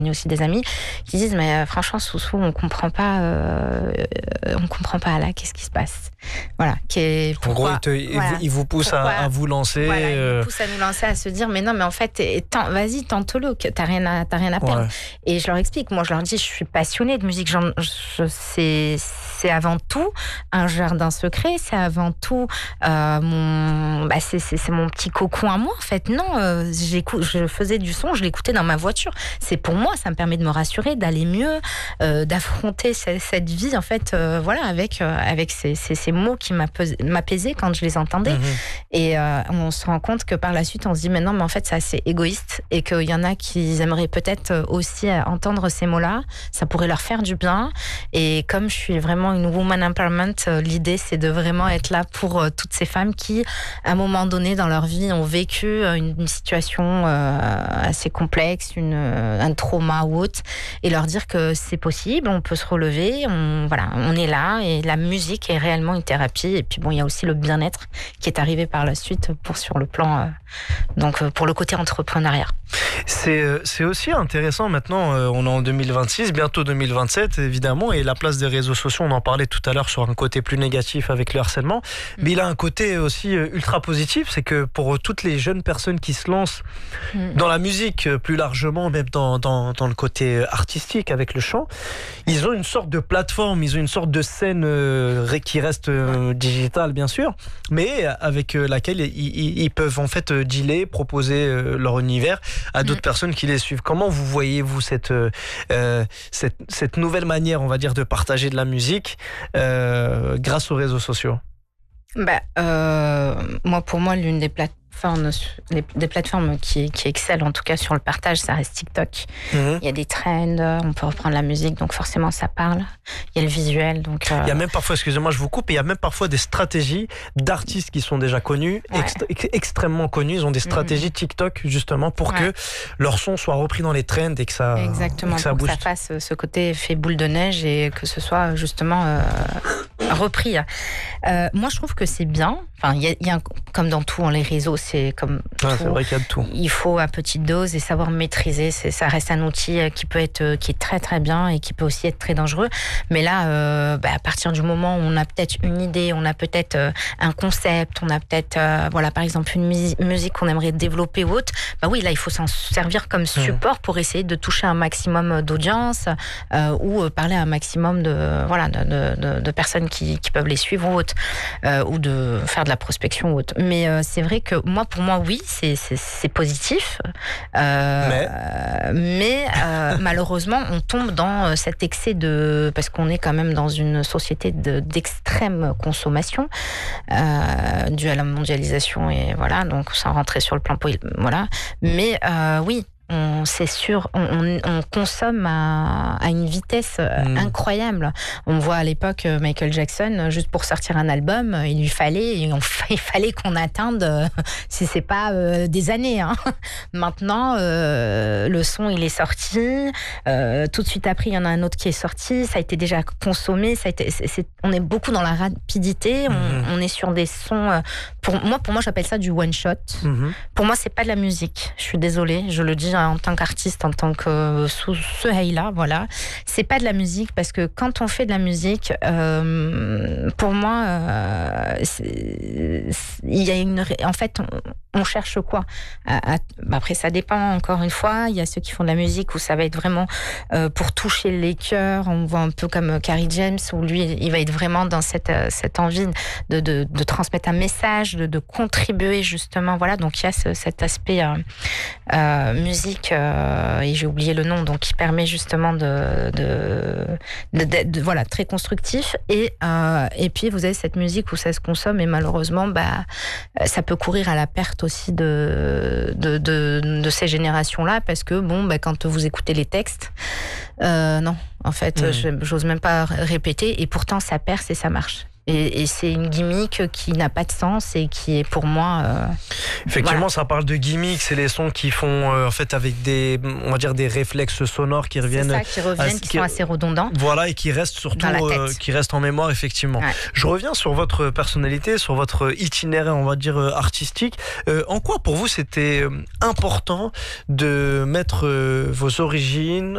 aussi des amis qui disent mais franchement Soussou on comprend pas là qu'est-ce qui se passe, voilà, pourquoi, en gros il vous pousse à vous lancer, voilà, il nous pousse à nous lancer, à se dire mais non mais en fait vas-y tente-le, t'as rien à perdre. Et je leur explique, moi je leur dis je suis passionnée de musique, c'est avant tout un jardin secret, c'est avant tout c'est mon petit cocon à moi en fait. Non, je faisais du son, je l'écoutais dans ma voiture, c'est pour moi, ça me permet de me rassurer, d'aller mieux, d'affronter cette vie en fait, voilà, avec ces mots qui m'apaisaient quand je les entendais. Et on se rend compte que par la suite on se dit mais non mais en fait c'est assez égoïste et qu'il y en a qui aimeraient peut-être aussi entendre ces mots-là, ça pourrait leur faire du bien. Et comme je suis vraiment une woman empowerment, l'idée c'est de vraiment être là pour toutes ces femmes qui à un moment donné dans leur vie ont vécu une situation assez complexe, un trauma ou autre, et leur dire que c'est possible, on peut se relever, on est là, et la musique est réellement une thérapie. Et puis bon, il y a aussi le bien-être qui est arrivé par la suite sur le plan pour le côté entrepreneuriat. C'est aussi intéressant maintenant, on est en 2026, bientôt 2027 évidemment, et la place des réseaux sociaux, on en parlait tout à l'heure sur un côté plus négatif avec le harcèlement, mais il a un côté aussi ultra positif, c'est que pour toutes les jeunes personnes qui se lancent dans la musique plus largement, même dans le côté artistique avec le chant, ils ont une sorte de plateforme, ils ont une sorte de scène qui reste digitale bien sûr, mais avec laquelle ils peuvent en fait dealer, proposer leur univers à d'autres personnes qui les suivent. Comment vous voyez-vous cette nouvelle manière, on va dire, de partager de la musique grâce aux réseaux sociaux? Pour moi, l'une des plateformes qui excellent en tout cas sur le partage, ça reste TikTok. Il y a des trends, on peut reprendre la musique, donc forcément ça parle. Il y a le visuel, donc il y a même parfois, excusez-moi je vous coupe, il y a même parfois des stratégies d'artistes qui sont déjà connus, extrêmement connus, ils ont des stratégies TikTok justement pour que leur son soit repris dans les trends et que ça exactement, que ça pour booste. que ça fasse ce côté effet boule de neige et que ce soit justement repris. Moi je trouve que c'est bien, enfin il y a comme dans tout, les réseaux, c'est comme tout. C'est vrai qu'il y a de tout. Il faut à petite dose et savoir maîtriser. Ça reste un outil qui est très très bien et qui peut aussi être très dangereux. Mais là, à partir du moment où on a peut-être une idée, on a peut-être un concept, on a peut-être, par exemple une musique qu'on aimerait développer ou autre, oui, là il faut s'en servir comme support pour essayer de toucher un maximum d'audience ou parler à un maximum de personnes qui peuvent les suivre ou autre, ou de faire de la prospection ou autre. Mais c'est vrai que pour moi, oui, c'est positif. Mais malheureusement, on tombe dans cet excès parce qu'on est quand même dans une société d'extrême consommation due à la mondialisation et voilà, donc sans rentrer sur le plan voilà. Mais oui. C'est sûr, on consomme à une vitesse incroyable. On voit à l'époque Michael Jackson, juste pour sortir un album, il fallait qu'on attende, si c'est pas des années. Maintenant, le son il est sorti, tout de suite après il y en a un autre qui est sorti, ça a été déjà consommé, on est beaucoup dans la rapidité, on est sur des sons. Pour moi j'appelle ça du one shot. Pour moi c'est pas de la musique. Je suis désolée, je le dis en tant qu'artiste, en tant que sous ce hey-là, voilà. C'est pas de la musique parce que quand on fait de la musique, pour moi, il y a en fait, on cherche quoi? Après, ça dépend, encore une fois. Il y a ceux qui font de la musique où ça va être vraiment pour toucher les cœurs. On voit un peu comme Carrie James, où lui, il va être vraiment dans cette envie de transmettre un message, de contribuer justement. Voilà, donc il y a cet aspect musique, et j'ai oublié le nom, donc qui permet justement voilà, très constructif. Et puis vous avez cette musique où ça se consomme et malheureusement, ça peut courir à la perte aussi de ces générations-là, parce que quand vous écoutez les textes, non, en fait, j'ose même pas répéter, et pourtant ça perce et ça marche. Et c'est une gimmick qui n'a pas de sens et qui est pour moi... Effectivement, ça parle de gimmick, c'est les sons qui font en fait avec on va dire des réflexes sonores qui reviennent... C'est ça, qui sont assez redondants. Voilà, et qui restent surtout qui restent en mémoire, effectivement. Ouais. Je reviens sur votre personnalité, sur votre itinéraire, on va dire, artistique. En quoi pour vous c'était important de mettre vos origines